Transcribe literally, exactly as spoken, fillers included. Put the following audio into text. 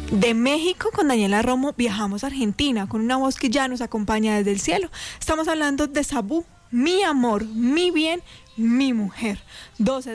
De México con Daniela Romo viajamos a Argentina con una voz que ya nos acompaña desde el cielo. Estamos hablando de Sabú, mi amor, mi bien, mi mujer. doce